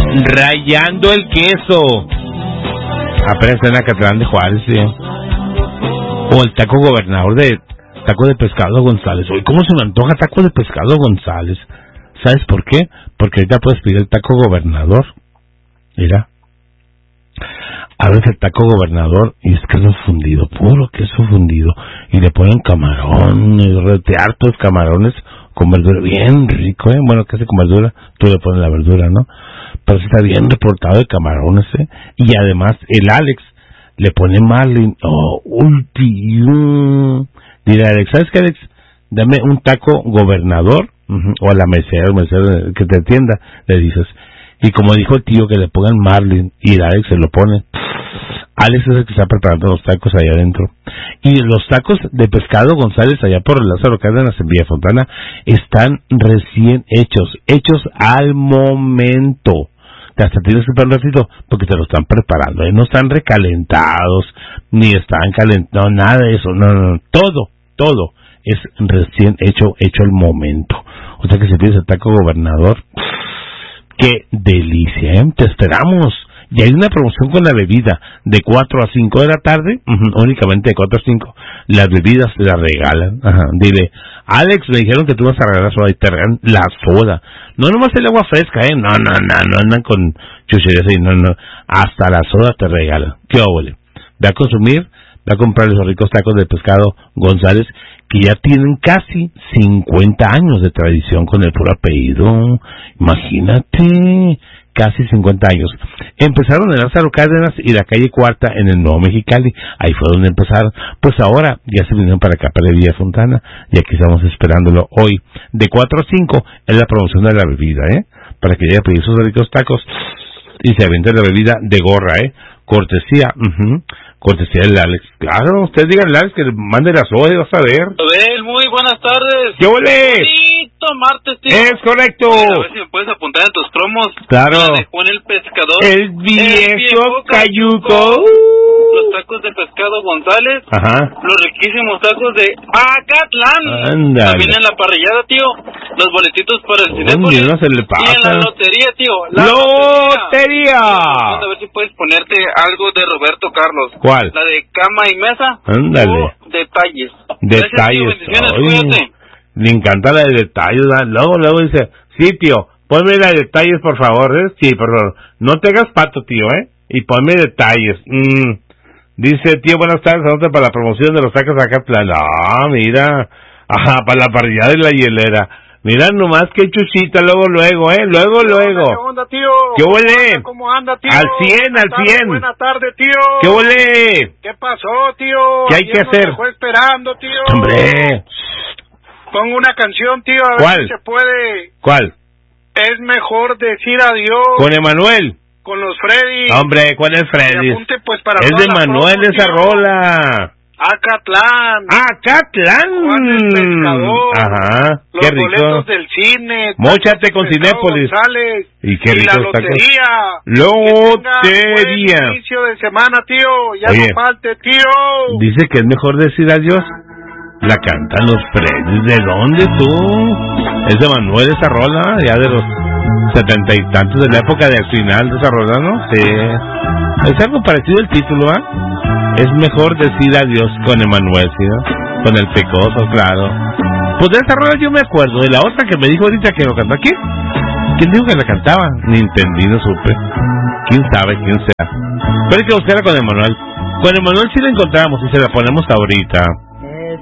Rayando el queso. Apenas en Acatlán de Juárez, ¿sí? O el taco gobernador de taco de pescado González. Oye, ¿cómo se me antoja taco de pescado González? ¿Sabes por qué? Porque ahorita puedes pedir el taco gobernador. Mira. Abres el taco gobernador y es queso fundido, puro queso fundido. Y le ponen camarones, hartos camarones con verdura, bien rico, ¿eh? Bueno, casi con verdura, tú le pones la verdura, ¿no? Pero está bien reportado de camarones, ¿eh? Y además el Alex le pone marlin. Oh, Dile a Alex, ¿sabes qué, Alex? Dame un taco gobernador, o a la mesera que te atienda, le dices. Y como dijo el tío, que le pongan marlin, y el Alex se lo pone. Alex es el que está preparando los tacos allá adentro. Y los tacos de pescado González, allá por el Lázaro Cárdenas en Villafontana, están recién hechos al momento. Hasta tienes que esperar un ratito, porque te lo están preparando, ¿eh? No están recalentados, ni están calentados, nada de eso, no, todo es recién hecho al momento. O sea que si pides el taco gobernador, ¡qué delicia! ¿Eh? Te esperamos. Y hay una promoción con la bebida de 4 a 5 de la tarde, únicamente de 4 a 5. Las bebidas te las regalan. Dile, Alex, me dijeron que tú vas a regalar soda y te regalan la soda. No nomás el agua fresca, no andan con chucherías ahí, no. Hasta la soda te regalan. ¿Qué óvole? Ve a consumir, ve a comprar esos ricos tacos de pescado González, que ya tienen casi 50 años de tradición con el puro apellido. Imagínate, casi 50 años. Empezaron en Lázaro Cárdenas y la calle Cuarta en el Nuevo Mexicali. Ahí fue donde empezaron. Pues ahora ya se vinieron para acá, para Villafontana, y aquí estamos esperándolo hoy. De 4 a 5 es la promoción de la bebida, para que llegue a pedir sus ricos tacos y se aviente la bebida de gorra, cortesía, cortesía del Alex. Claro, usted diga al Alex que le mande la soda y vas a ver. Abel, muy buenas tardes. ¿Qué huele? Bonito martes, tío. Es correcto. A ver si me puedes apuntar en tus promos. Claro. La de Juan el Pescador. El viejo cayuco. Los tacos de pescado González. Ajá. Los riquísimos tacos de Acatlán. Ándale. También en la parrillada, tío. Los boletitos para el Cinépolis. No se le pasa. Y en la lotería, tío. ¡Lotería! A ver si puedes ponerte algo de Roberto Carlos. ¿Cuál? La de cama y mesa. Ándale. O detalles. Detalles. Gracias, tío, bendiciones, cuídate. Le encanta la de detalles, ¿verdad? Luego dice, sí, tío, ponme la de detalles, por favor, Sí, por favor. No te hagas pato, tío, y ponme detalles. Dice, tío, buenas tardes, anote para la promoción de los tacos acá. Mira. Ajá, para la parrillada de la hielera. Mira nomás qué chuchita, luego, Luego. ¿Qué onda, tío? ¿Qué huele? ¿Cómo anda, tío? Al 100. Buenas tardes, tío. ¿Qué huele? ¿Qué pasó, tío? ¿Qué hay que hacer? Nos dejó esperando, tío. Hombre. Pongo una canción, tío, a ver ¿Cuál? si se puede. ¿Cuál? Es mejor decir adiós. ¿Con Emanuel? Con los Freddy. Hombre, ¿cuál es Freddy? Apunte, pues, para es de Manuel esa rola. Acatlán. ¡Acatlán! Juan el Pescador. Ajá, los qué rico. Boletos del cine. Móchate con Cinépolis. González, y qué rico. Y la lotería. Lotería. Buen inicio de semana, tío. Ya Oye, no falte, tío. Dice que es mejor decir adiós. La cantan los Freddy. ¿De dónde tú? Es de Manuel esa rola, ya de los 70 y tantos, de la época del final de esa rola, ¿no? Sí. Es algo parecido el título, Es mejor decir adiós con Emanuel, ¿sí, no? Con el pecoso, claro. Pues de esa rola yo me acuerdo. De la otra que me dijo ahorita que lo cantó aquí. ¿Quién dijo que la cantaba? Ni entendí, no supe. ¿Quién sabe quién sea? Pero hay que buscarla con Emanuel. Con Emanuel sí la encontramos y se la ponemos ahorita.